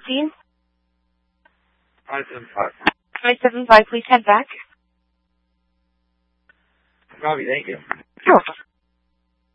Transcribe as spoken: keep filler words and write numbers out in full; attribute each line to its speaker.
Speaker 1: fifteen?
Speaker 2: five seven five.
Speaker 1: five seven five, please head back.
Speaker 2: Copy, thank you.
Speaker 1: You're welcome.